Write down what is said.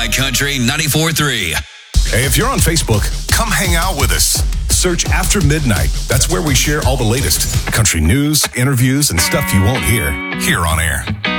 My Country 94.3. Hey, if you're on Facebook, come hang out with us. Search After Midnight. That's where we share all the latest country news, interviews, and stuff you won't hear here on air.